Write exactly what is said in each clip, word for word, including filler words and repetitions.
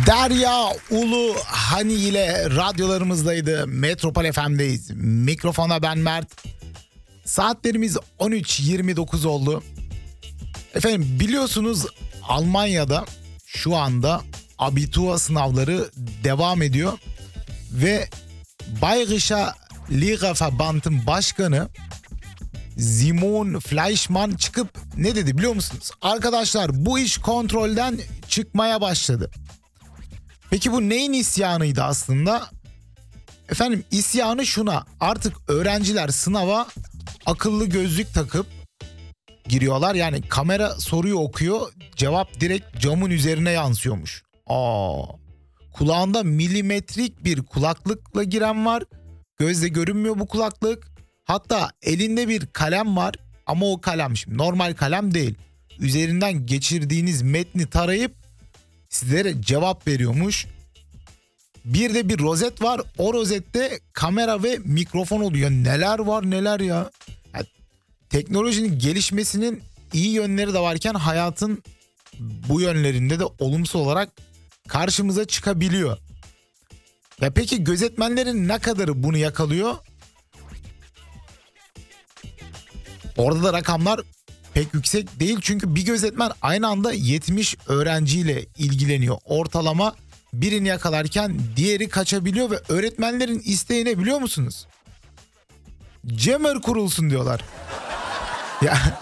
Derya Ulu Hani ile radyolarımızdaydı. Metropol F M'deyiz. Mikrofona ben Mert. Saatlerimiz on üç yirmi dokuz oldu. Efendim biliyorsunuz Almanya'da şu anda Abitur sınavları devam ediyor. Ve Bayerischer Lehrerverband'ın başkanı Simon Fleischmann çıkıp ne dedi biliyor musunuz? Arkadaşlar bu iş kontrolden çıkmaya başladı. Peki bu neyin isyanıydı aslında? Efendim isyanı şuna: artık öğrenciler sınava akıllı gözlük takıp giriyorlar. Yani kamera soruyu okuyor, cevap direkt camın üzerine yansıyormuş. Aa, kulağında milimetrik bir kulaklıkla giren var. Gözle görünmüyor bu kulaklık. Hatta elinde bir kalem var ama o kalem şimdi normal kalem değil. Üzerinden geçirdiğiniz metni tarayıp sizlere cevap veriyormuş. Bir de bir rozet var. O rozette kamera ve mikrofon oluyor. Neler var neler ya. Yani teknolojinin gelişmesinin iyi yönleri de varken hayatın bu yönlerinde de olumsuz olarak karşımıza çıkabiliyor. Ya peki gözetmenlerin ne kadarı bunu yakalıyor? Orada da rakamlar pek yüksek değil, çünkü bir gözetmen aynı anda yetmiş öğrenciyle ilgileniyor. Ortalama birini yakalarken diğeri kaçabiliyor ve öğretmenlerin isteği ne biliyor musunuz? Jammer kurulsun diyorlar. Ya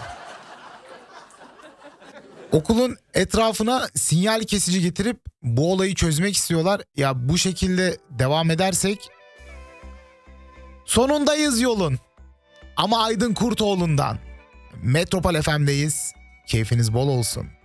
okulun etrafına sinyal kesici getirip bu olayı çözmek istiyorlar. Ya bu şekilde devam edersek sonundayız yolun. Ama Aydın Kurtoğlu'ndan. Metropol F M'deyiz. Keyfiniz bol olsun.